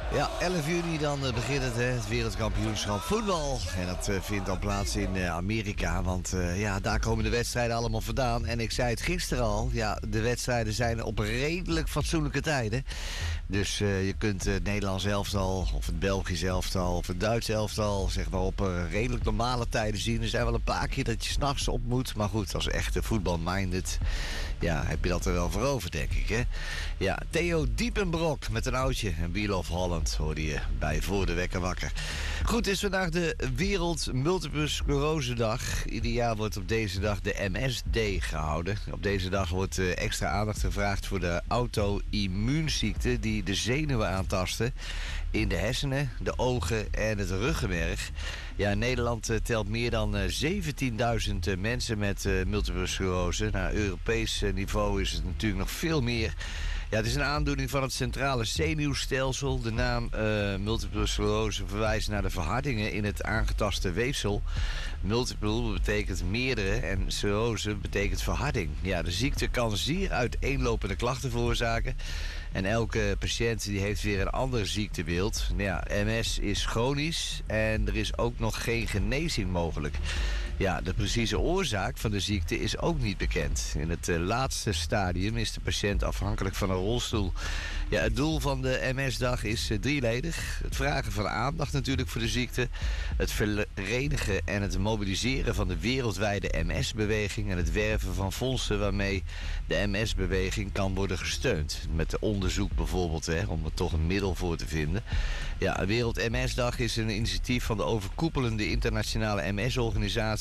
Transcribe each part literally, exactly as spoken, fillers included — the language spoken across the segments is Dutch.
Ja, elf juni dan uh, begint het, hè, het wereldkampioenschap voetbal. En dat uh, vindt dan plaats in uh, Amerika, want uh, ja, daar komen de wedstrijden allemaal vandaan. En ik zei het gisteren al, ja, de wedstrijden zijn op redelijk fatsoenlijke tijden. Dus uh, je kunt het Nederlands elftal, of het Belgisch elftal, of het Duits elftal, zeg maar op uh, redelijk normale tijden zien. Er zijn wel een paar keer dat je s'nachts op moet, maar goed, als echte voetbalminded, ja, heb je dat er wel voor over, denk ik, hè. Ja, Theo Diepenbrok met een oudje en We Love Holland hoorde je bij Voor de Wekker Wakker. Goed, het is vandaag de Wereld Multiple Sclerose Dag. Ieder jaar wordt op deze dag de M S D gehouden. Op deze dag wordt uh, extra aandacht gevraagd voor de auto-immuunziekten die de zenuwen aantasten in de hersenen, de ogen en het ruggenmerg. Ja, Nederland uh, telt meer dan uh, zeventienduizend uh, mensen met uh, multiple sclerose. Nou, Europees uh, niveau is het natuurlijk nog veel meer. Ja, het is een aandoening van het centrale zenuwstelsel. De naam uh, multiple sclerose verwijst naar de verhardingen in het aangetaste weefsel. Multiple betekent meerdere en sclerose betekent verharding. Ja, de ziekte kan zeer uiteenlopende klachten veroorzaken. En elke patiënt die heeft weer een ander ziektebeeld. Ja, M S is chronisch en er is ook nog geen genezing mogelijk. Ja, de precieze oorzaak van de ziekte is ook niet bekend. In het uh, laatste stadium is de patiënt afhankelijk van een rolstoel. Ja, het doel van de M S-dag is uh, drieledig. Het vragen van aandacht natuurlijk voor de ziekte. Het verenigen en het mobiliseren van de wereldwijde M S-beweging. En het werven van fondsen waarmee de M S-beweging kan worden gesteund. Met de onderzoek bijvoorbeeld, hè, om er toch een middel voor te vinden. Ja, Wereld M S-dag is een initiatief van de overkoepelende internationale M S-organisatie.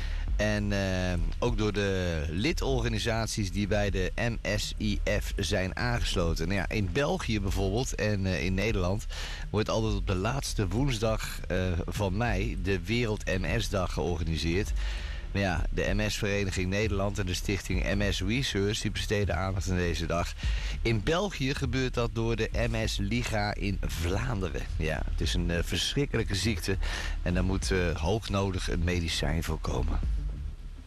En uh, ook door de lidorganisaties die bij de M S I F zijn aangesloten. Nou ja, in België bijvoorbeeld en uh, in Nederland wordt altijd op de laatste woensdag uh, van mei de Wereld M S-dag georganiseerd. Maar ja, de M S-vereniging Nederland en de stichting M S Research die besteden aandacht aan deze dag. In België gebeurt dat door de M S-liga in Vlaanderen. Ja, het is een uh, verschrikkelijke ziekte en daar moet uh, hoognodig een medicijn voor komen.